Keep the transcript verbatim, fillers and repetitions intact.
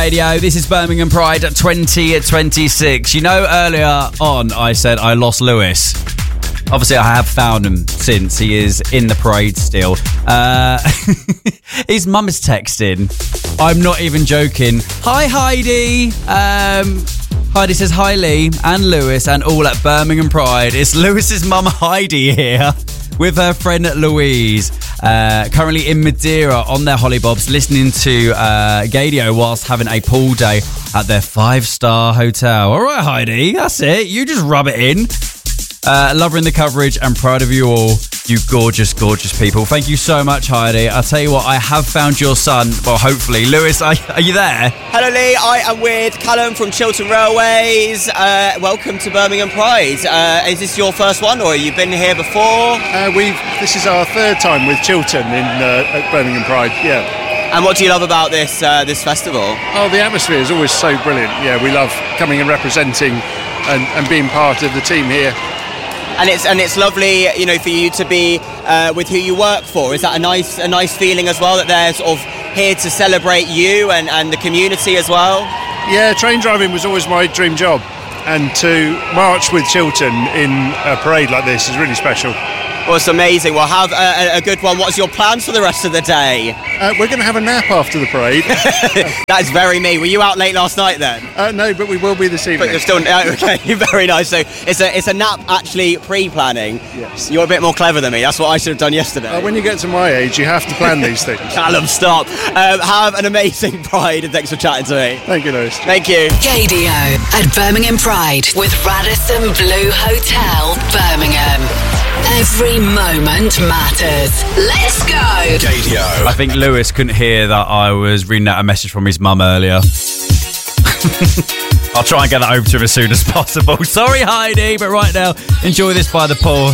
Radio. This is Birmingham Pride twenty twenty-six. You know, earlier on I said I lost Lewis. Obviously, I have found him since. He is in the parade still. Uh, his mum is texting. I'm not even joking. Hi, Heidi. Um, Heidi says, hi, Lee and Lewis and all at Birmingham Pride. It's Lewis's mum, Heidi, here with her friend Louise. Uh, currently in Madeira on their hollybobs, listening to uh, Gadio whilst having a pool day at their five-star hotel. All right, Heidi, that's it. You just rub it in. Uh, loving the coverage and proud of you all, you gorgeous, gorgeous people. Thank you so much, Heidi. I'll tell you what, I have found your son. Well, hopefully. Lewis, are, are you there? Hello, Lee. I am with Callum from Chiltern Railways. Uh, welcome to Birmingham Pride. Uh, is this your first one, or have you been here before? Uh, we've. This is our third time with Chiltern in uh, at Birmingham Pride. Yeah. And what do you love about this uh, this festival? Oh, the atmosphere is always so brilliant. Yeah, we love coming and representing and, and being part of the team here. And it's and it's lovely, you know, for you to be uh, with who you work for. Is that a nice a nice feeling as well, that they're sort of here to celebrate you and, and the community as well? Yeah, train driving was always my dream job, and to march with Chiltern in a parade like this is really special. Well, it's amazing. Well, have a, a good one. What's your plans for the rest of the day? Uh, we're going to have a nap after the parade. That's very me. Were you out late last night then? Uh, no, but we will be this evening. But you're still uh, okay. Very nice. So it's a it's a nap actually pre-planning. Yes. You're a bit more clever than me. That's what I should have done yesterday. Uh, when you get to my age, you have to plan these things. Callum, stop. Um, have an amazing Pride, and thanks for chatting to me. Thank you, Lewis. Thank you. Gadio at Birmingham Pride with Radisson Blue Hotel, Birmingham. Every moment matters. Let's go. Gadio. I think Lewis couldn't hear that I was reading out a message from his mum earlier. I'll try and get that over to him as soon as possible. Sorry, Heidi, but right now, enjoy this by the pool.